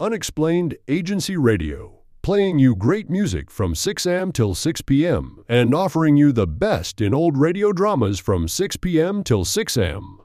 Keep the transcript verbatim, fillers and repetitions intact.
Unexplained Agency Radio, playing you great music from six a.m. till six p.m. and offering you the best in old radio dramas from six p.m. till six a.m.